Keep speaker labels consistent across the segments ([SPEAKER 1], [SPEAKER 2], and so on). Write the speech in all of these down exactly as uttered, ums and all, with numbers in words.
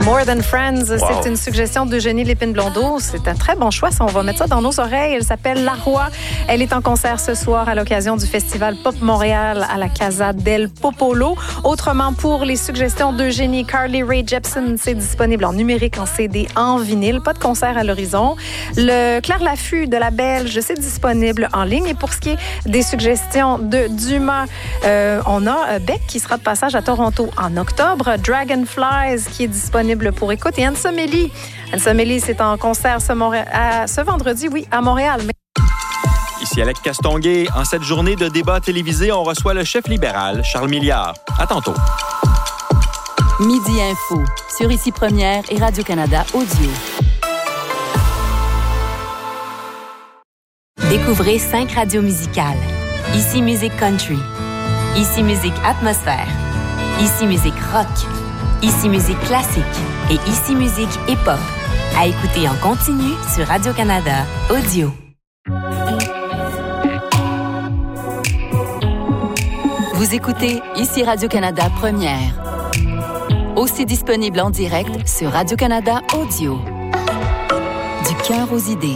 [SPEAKER 1] More Than Friends,
[SPEAKER 2] wow.
[SPEAKER 1] c'est une suggestion d'Eugénie Lépine-Blondeau. C'est un très bon choix, ça. On va mettre ça dans nos oreilles. Elle s'appelle La Roi. Elle est en concert ce soir à l'occasion du Festival Pop Montréal à la Casa del Popolo. Autrement, pour les suggestions d'Eugénie, Carly Rae Jepsen, c'est disponible en numérique, en C D, en vinyle. Pas de concert à l'horizon. Le Claire Laffût de la Belge, c'est disponible en ligne. Et pour ce qui est des suggestions de Dumas, euh, on a Beck qui sera de passage à Toronto en octobre. Dragonflies qui est disponible pour écoute. Et Anne Sommeli. Anne Sommeli, c'est en concert ce, Monré- à, ce vendredi, oui, à Montréal. Mais...
[SPEAKER 2] Ici Alex Castonguay. En cette journée de débat télévisé, on reçoit le chef libéral, Charles Milliard. À tantôt.
[SPEAKER 3] Midi Info, sur Ici Première et Radio-Canada Audio. Découvrez cinq radios musicales. Ici Musique Country. Ici Musique Atmosphère. Ici Musique Rock. Ici Musique Classique et Ici Musique Hip-Hop. À écouter en continu sur Radio-Canada Audio. Vous écoutez Ici Radio-Canada Première. Aussi disponible en direct sur Radio-Canada Audio. Du cœur aux idées.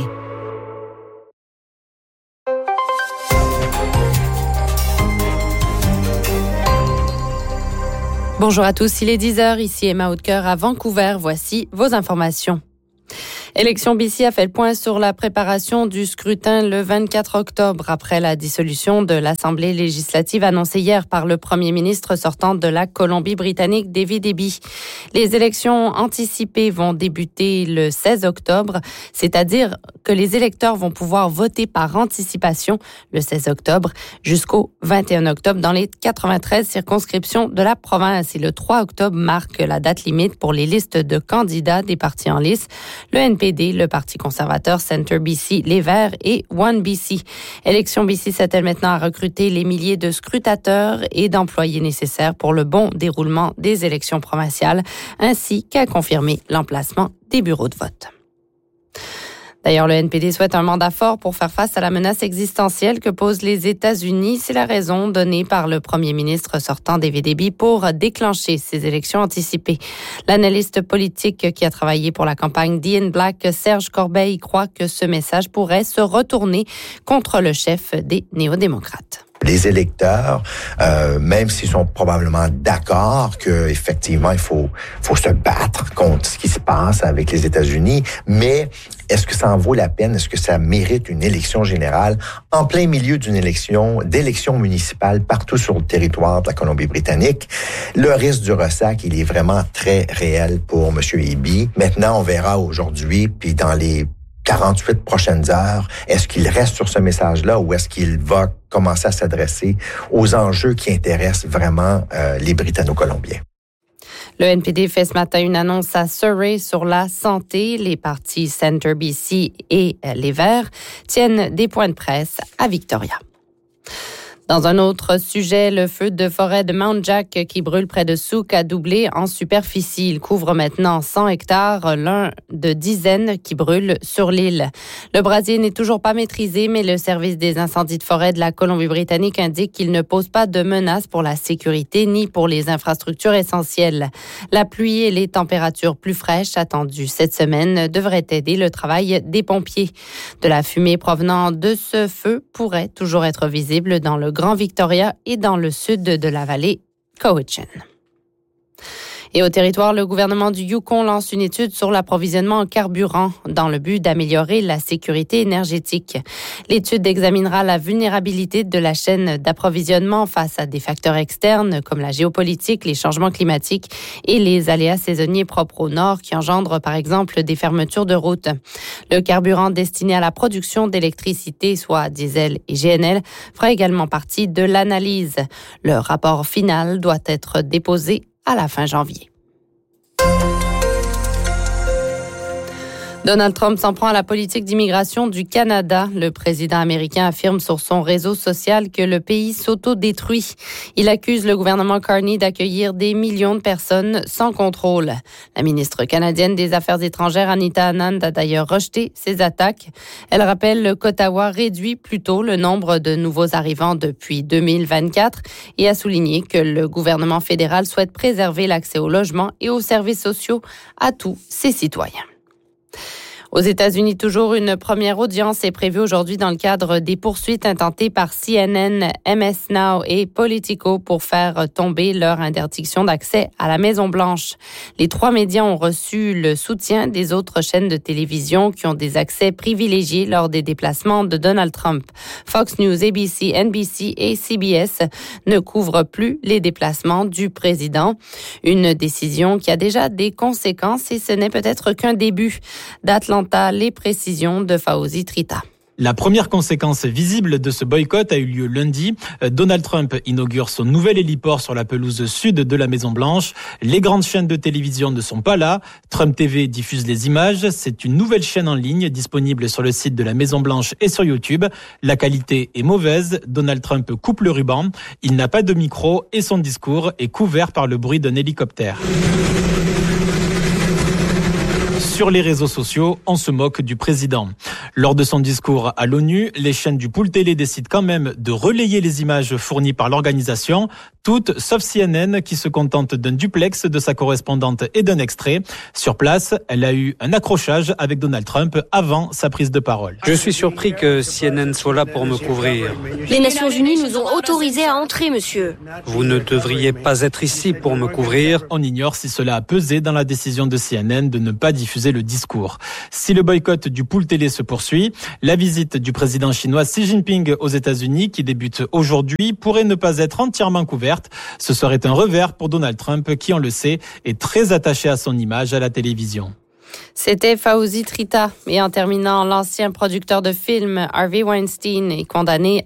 [SPEAKER 4] Bonjour à tous, il est dix heures, ici Emma Hautecoeur à Vancouver. Voici vos informations. Élection B C a fait le point sur la préparation du scrutin le vingt-quatre octobre après la dissolution de l'Assemblée législative annoncée hier par le premier ministre sortant de la Colombie-Britannique, David Eby. Les élections anticipées vont débuter le seize octobre, c'est-à-dire que les électeurs vont pouvoir voter par anticipation le seize octobre jusqu'au vingt et un octobre dans les quatre-vingt-treize circonscriptions de la province. Et le trois octobre marque la date limite pour les listes de candidats des partis en lice. Le N P D, le Parti conservateur, Centre B C, Les Verts et One B C. Élection B C s'attelle maintenant à recruter les milliers de scrutateurs et d'employés nécessaires pour le bon déroulement des élections provinciales, ainsi qu'à confirmer l'emplacement des bureaux de vote. D'ailleurs, le N P D souhaite un mandat fort pour faire face à la menace existentielle que posent les États-Unis. C'est la raison donnée par le premier ministre sortant David Eby pour déclencher ces élections anticipées. L'analyste politique qui a travaillé pour la campagne d'Ian Black, Serge Corbeil, croit que ce message pourrait se retourner contre le chef des néo-démocrates.
[SPEAKER 5] Les électeurs, euh, même s'ils sont probablement d'accord que effectivement il faut faut se battre contre ce qui se passe avec les États-Unis, mais est-ce que ça en vaut la peine? Est-ce que ça mérite une élection générale en plein milieu d'une élection, d'élection municipale partout sur le territoire de la Colombie-Britannique? Le risque du ressac, il est vraiment très réel pour M. Eby. Maintenant, on verra aujourd'hui, puis dans les quarante-huit prochaines heures, est-ce qu'il reste sur ce message-là ou est-ce qu'il va commencer à s'adresser aux enjeux qui intéressent vraiment euh, les Britanno-Colombiens?
[SPEAKER 4] Le N P D fait ce matin une annonce à Surrey sur la santé. Les partis Centre B C et les Verts tiennent des points de presse à Victoria. Dans un autre sujet, le feu de forêt de Mount Jack qui brûle près de Souk a doublé en superficie. Il couvre maintenant cent hectares, l'un de dizaines qui brûlent sur l'île. Le brasier n'est toujours pas maîtrisé, mais le service des incendies de forêt de la Colombie-Britannique indique qu'il ne pose pas de menace pour la sécurité ni pour les infrastructures essentielles. La pluie et les températures plus fraîches attendues cette semaine devraient aider le travail des pompiers. De la fumée provenant de ce feu pourrait toujours être visible dans le Grand Victoria et dans le sud de la vallée Cowichan. Et au territoire, le gouvernement du Yukon lance une étude sur l'approvisionnement en carburant dans le but d'améliorer la sécurité énergétique. L'étude examinera la vulnérabilité de la chaîne d'approvisionnement face à des facteurs externes comme la géopolitique, les changements climatiques et les aléas saisonniers propres au nord qui engendrent par exemple des fermetures de routes. Le carburant destiné à la production d'électricité, soit diesel et G N L, fera également partie de l'analyse. Le rapport final doit être déposé à la fin janvier. Donald Trump s'en prend à la politique d'immigration du Canada. Le président américain affirme sur son réseau social que le pays s'auto-détruit. Il accuse le gouvernement Carney d'accueillir des millions de personnes sans contrôle. La ministre canadienne des Affaires étrangères, Anita Anand, a d'ailleurs rejeté ces attaques. Elle rappelle qu'Ottawa réduit plutôt le nombre de nouveaux arrivants depuis deux mille vingt-quatre et a souligné que le gouvernement fédéral souhaite préserver l'accès au logement et aux services sociaux à tous ses citoyens. Aux États-Unis, toujours une première audience est prévue aujourd'hui dans le cadre des poursuites intentées par C N N, M S Now et Politico pour faire tomber leur interdiction d'accès à la Maison-Blanche. Les trois médias ont reçu le soutien des autres chaînes de télévision qui ont des accès privilégiés lors des déplacements de Donald Trump. Fox News, A B C, N B C et C B S ne couvrent plus les déplacements du président. Une décision qui a déjà des conséquences et ce n'est peut-être qu'un début. D'Atlanta, les précisions de Fawzi Trita.
[SPEAKER 6] La première conséquence visible de ce boycott a eu lieu lundi. Donald Trump inaugure son nouvel héliport sur la pelouse sud de la Maison-Blanche. Les grandes chaînes de télévision ne sont pas là. Trump T V diffuse les images. C'est une nouvelle chaîne en ligne disponible sur le site de la Maison-Blanche et sur YouTube. La qualité est mauvaise. Donald Trump coupe le ruban. Il n'a pas de micro et son discours est couvert par le bruit d'un hélicoptère. Sur les réseaux sociaux, on se moque du président. Lors de son discours à l'ONU, les chaînes du pool télé décident quand même de relayer les images fournies par l'organisation, toutes sauf C N N qui se contente d'un duplex de sa correspondante et d'un extrait. Sur place, elle a eu un accrochage avec Donald Trump avant sa prise de parole.
[SPEAKER 7] Je suis surpris que C N N soit là pour me couvrir.
[SPEAKER 8] Les Nations Unies nous ont autorisés à entrer, monsieur.
[SPEAKER 7] Vous ne devriez pas être ici pour me couvrir.
[SPEAKER 6] On ignore si cela a pesé dans la décision de C N N de ne pas diffuser le discours. Si le boycott du pool télé se poursuit, la visite du président chinois Xi Jinping aux États-Unis, qui débute aujourd'hui, pourrait ne pas être entièrement couverte. Ce serait un revers pour Donald Trump, qui, on le sait, est très attaché à son image à la télévision.
[SPEAKER 4] C'était Fawzi Trita. Et en terminant, l'ancien producteur de films Harvey Weinstein est condamné